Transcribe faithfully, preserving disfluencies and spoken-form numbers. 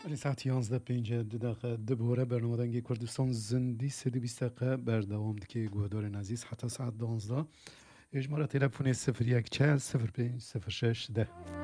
ساعت یازده پنج دقیقه دبوره برنامه دنگی کردستان زندی سدی بیست دقیقه بردوام دکی گوهدار نزیز حتی ساعت دانزده. اجمالا تلفن صفر یک چهل صفر پنج صفر شش ده.